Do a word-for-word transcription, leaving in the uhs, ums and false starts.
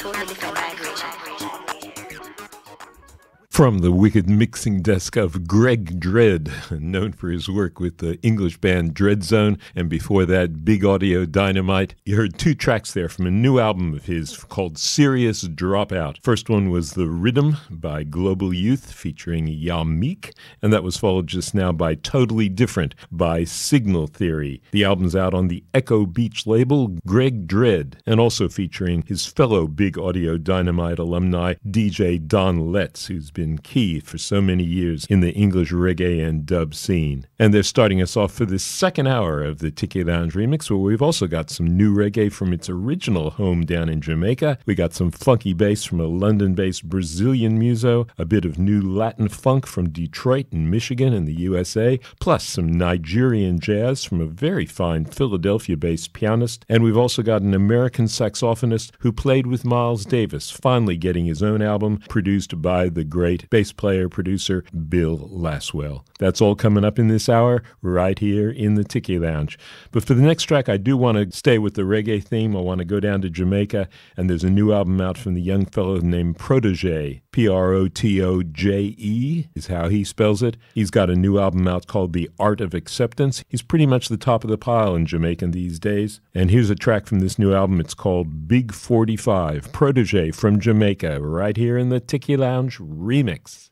totally different vibration. From the wicked mixing desk of Greg Dredd, known for his work with the English band Dreadzone, and before that, Big Audio Dynamite. You heard two tracks there from a new album of his called Serious Dropout. First one was The Rhythm by Global Youth featuring Yamik, and that was followed just now by Totally Different by Signal Theory. The album's out on the Echo Beach label, Greg Dredd, and also featuring his fellow Big Audio Dynamite alumni, D J Don Letts, who's been key for so many years in the English reggae and dub scene. And they're starting us off for this second hour of the Tiki Lounge Remix, where we've also got some new reggae from its original home down in Jamaica. We got some funky bass from a London-based Brazilian muso, a bit of new Latin funk from Detroit and Michigan in the U S A, plus some Nigerian jazz from a very fine Philadelphia-based pianist. And we've also got an American saxophonist who played with Miles Davis, finally getting his own album produced by the great bass player, producer Bill Laswell. That's all coming up in this hour right here in the Tiki Lounge. But for the next track, I do want to stay with the reggae theme. I want to go down to Jamaica, and there's a new album out from the young fellow named Protoje. P R O T O J E is how he spells it. He's got a new album out called The Art of Acceptance. He's pretty much the top of the pile in Jamaican these days. And here's a track from this new album. It's called Big forty-five. Protoje from Jamaica, right here in the Tiki Lounge Remix.